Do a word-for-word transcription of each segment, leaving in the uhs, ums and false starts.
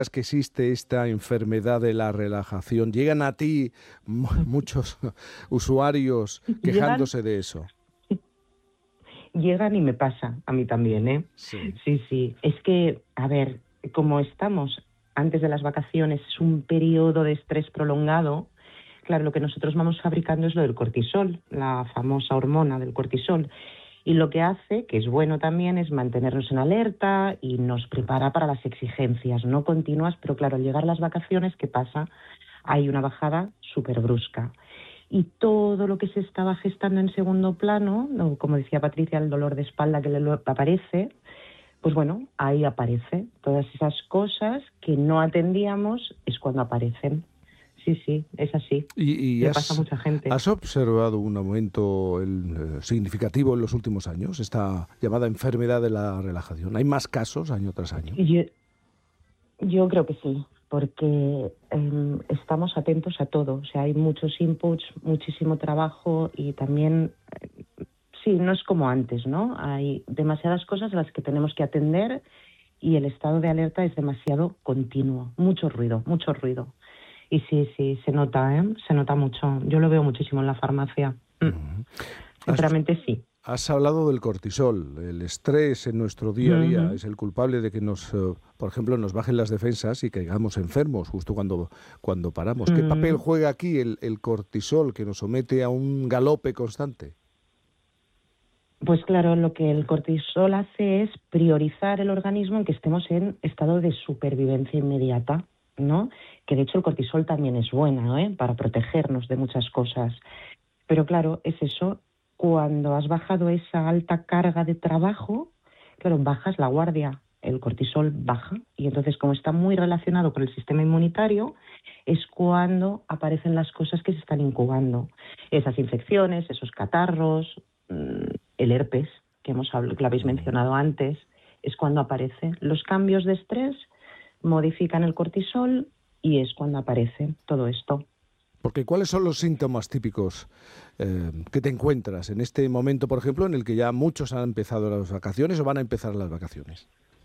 que existe esta enfermedad de la relajación? ¿Llegan a ti mu- muchos usuarios Llegan, quejándose de eso? llegan y me pasa, a mí también, ¿eh? Sí. Sí, sí. Es que, a ver, como estamos antes de las vacaciones, es un periodo de estrés prolongado. Claro, lo que nosotros vamos fabricando es lo del cortisol, la famosa hormona del cortisol. Y lo que hace, que es bueno también, es mantenernos en alerta y nos prepara para las exigencias, no continuas, pero claro, al llegar las vacaciones, ¿qué pasa? Hay una bajada súper brusca. Y todo lo que se estaba gestando en segundo plano, ¿no? Como decía Patricia, el dolor de espalda que le lo- aparece, pues bueno, ahí aparece. Todas esas cosas que no atendíamos es cuando aparecen. Sí, sí, es así. ¿Y, y Le pasa a has, mucha gente. has observado un aumento el, eh, significativo en los últimos años, esta llamada enfermedad de la relajación? ¿Hay más casos año tras año? Y Yo, yo creo que sí, porque eh, estamos atentos a todo. O sea, hay muchos inputs, muchísimo trabajo y también, eh, sí, no es como antes, ¿no? Hay demasiadas cosas a las que tenemos que atender y el estado de alerta es demasiado continuo. Mucho ruido, mucho ruido. Y sí, sí, se nota, ¿eh? Se nota mucho. Yo lo veo muchísimo en la farmacia. Mm, Ujú. Has, Sinceramente, sí. has hablado del cortisol. El estrés en nuestro día a día Ujú. es el culpable de que nos, eh, por ejemplo, nos bajen las defensas y caigamos enfermos justo cuando, cuando paramos. ¿Qué papel Mm. juega aquí el, el cortisol que nos somete a un galope constante? Pues claro, lo que el cortisol hace es priorizar el organismo en que estemos en estado de supervivencia inmediata, ¿no? Que de hecho el cortisol también es bueno, ¿eh? Para protegernos de muchas cosas. Pero claro, es eso, cuando has bajado esa alta carga de trabajo, claro, bajas la guardia, el cortisol baja y entonces como está muy relacionado con el sistema inmunitario, es cuando aparecen las cosas que se están incubando. Esas infecciones, esos catarros, mmm, el herpes, que, hemos hablado, que lo habéis Ujú. mencionado antes, es cuando aparece. Los cambios de estrés modifican el cortisol y es cuando aparece todo esto. Porque ¿cuáles son los síntomas típicos eh, que te encuentras en este momento, por ejemplo, en el que ya muchos han empezado las vacaciones o van a empezar las vacaciones?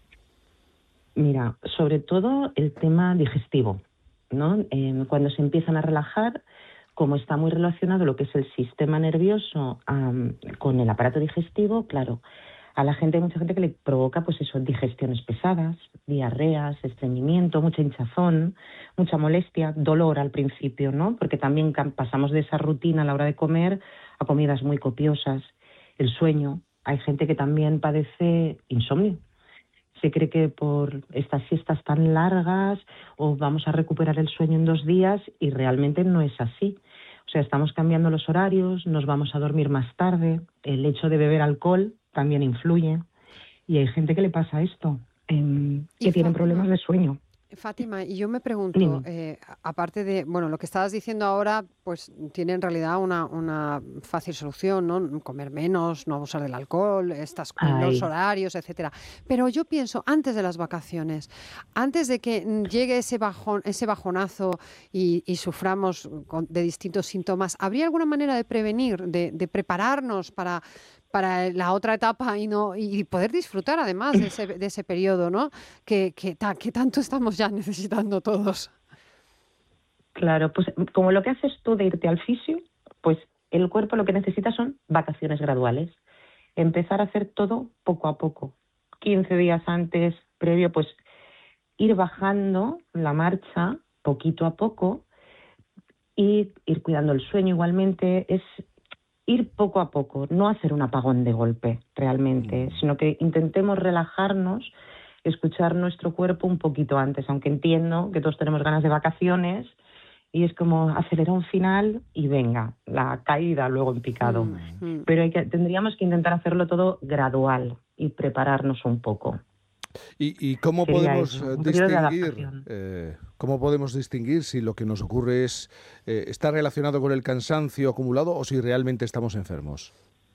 Mira, sobre todo el tema digestivo, ¿no? Eh, cuando se empiezan a relajar, como está muy relacionado lo que es el sistema nervioso am, con el aparato digestivo, claro, a la gente, hay mucha gente que le provoca, pues eso, digestiones pesadas, diarreas, estreñimiento, mucha hinchazón, mucha molestia, dolor al principio, ¿no? Porque también cam- pasamos de esa rutina a la hora de comer a comidas muy copiosas, el sueño. Hay gente que también padece insomnio. Se cree que por estas siestas tan largas o vamos a recuperar el sueño en dos días y realmente no es así. O sea, estamos cambiando los horarios, nos vamos a dormir más tarde, el hecho de beber alcohol también influye y hay gente que le pasa esto, eh, Y que tienen Fátima, problemas de sueño. Fátima, y yo me pregunto, Dime. eh, a- aparte de, bueno, lo que estabas diciendo ahora, pues tiene en realidad una, una fácil solución, ¿no? Comer menos, no abusar del alcohol, estas, los Ay, horarios, etcétera. Pero yo pienso, antes de las vacaciones, antes de que mm, llegue ese bajón, ese bajonazo y, y suframos con- de distintos síntomas, ¿habría alguna manera de prevenir, de, de prepararnos para para la otra etapa y no y poder disfrutar además de ese, de ese periodo, ¿no? Que, que, ta- que tanto estamos ya necesitando todos. claro, pues como lo que haces tú de irte al fisio, pues el cuerpo lo que necesita son vacaciones graduales. Empezar a hacer todo poco a poco. quince días antes, previo, pues ir bajando la marcha poquito a poco y ir cuidando el sueño igualmente. Es ir poco a poco, no hacer un apagón de golpe realmente, Mm. sino que intentemos relajarnos, escuchar nuestro cuerpo un poquito antes, aunque entiendo que todos tenemos ganas de vacaciones y es como acelerar un final y venga, la caída luego en picado. Mm, mm. Pero hay que, tendríamos que intentar hacerlo todo gradual y prepararnos un poco. ¿Y, y cómo Sería podemos eso, eh, un periodo de distinguir, adaptación. eh, cómo podemos distinguir si lo que nos ocurre es eh, está relacionado con el cansancio acumulado o si realmente estamos enfermos?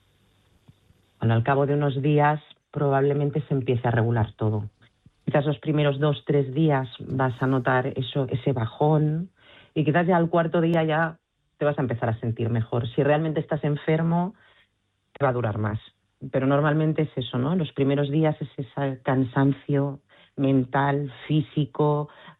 Bueno, al cabo de unos días probablemente se empiece a regular todo. Quizás los primeros dos, tres días vas a notar eso, ese bajón y quizás ya al cuarto día ya te vas a empezar a sentir mejor. Si realmente estás enfermo, te va a durar más. Pero normalmente es eso, ¿no? Los primeros días es ese cansancio mental, físico,